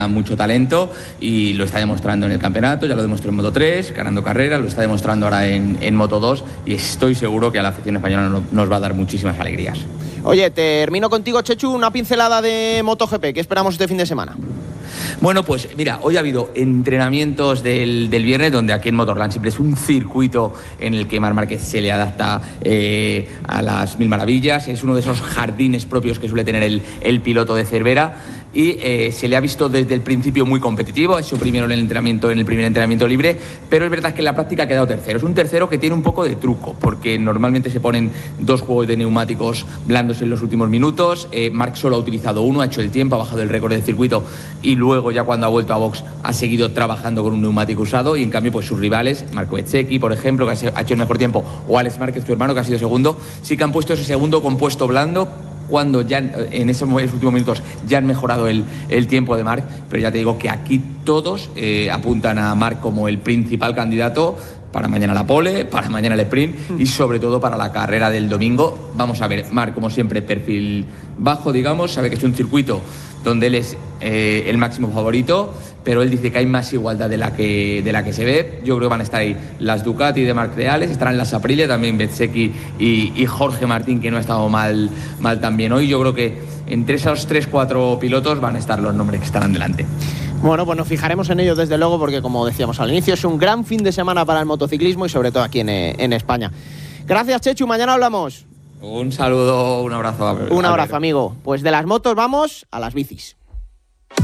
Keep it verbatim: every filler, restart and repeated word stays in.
mucho talento y lo está demostrando en el campeonato, ya lo demostró en Moto tres, ganando carreras, lo está demostrando ahora en, en Moto dos y estoy seguro que a la afición española nos, nos va a dar muchísimas alegrías. Oye, termino contigo, Chechu, una pincelada de MotoGP. ¿Qué esperamos este fin de semana? Bueno, pues mira, hoy ha habido entrenamientos del, del viernes, donde aquí en Motorland siempre es un circuito en el que Marc Márquez se le adapta eh, a las mil maravillas. Es uno de esos jardines propios que suele tener el, el piloto de Cervera. Y eh, se le ha visto desde el principio muy competitivo, ha hecho primero en el entrenamiento, en el primer entrenamiento libre, pero es verdad que en la práctica ha quedado tercero. Es un tercero que tiene un poco de truco, porque normalmente se ponen dos juegos de neumáticos blandos en los últimos minutos. Eh, Marc solo ha utilizado uno, ha hecho el tiempo, ha bajado el récord del circuito y luego ya cuando ha vuelto a box ha seguido trabajando con un neumático usado, y en cambio pues sus rivales, Marco Bezzecchi, por ejemplo, que ha hecho el mejor tiempo, o Alex Márquez, su hermano, que ha sido segundo, sí que han puesto ese segundo compuesto blando, cuando ya en esos últimos minutos ya han mejorado el, el tiempo de Marc, pero ya te digo que aquí todos eh, apuntan a Marc como el principal candidato para mañana la pole, para mañana el sprint y sobre todo para la carrera del domingo. Vamos a ver, Marc, como siempre, perfil bajo, digamos, sabe que es un circuito donde él es eh, el máximo favorito, pero él dice que hay más igualdad de la que de la que se ve. Yo creo que van a estar ahí las Ducati de Marc Reales, estarán las Aprilia, también Bezzecchi y, y Jorge Martín, que no ha estado mal, mal también hoy. Yo creo que entre esos tres cuatro pilotos van a estar los nombres que estarán delante. Bueno, pues nos fijaremos en ello desde luego, porque como decíamos al inicio, es un gran fin de semana para el motociclismo y sobre todo aquí en, en España. Gracias, Chechu, mañana hablamos. Un saludo, un abrazo. Un abrazo, amigo. Pues de las motos vamos a las bicis.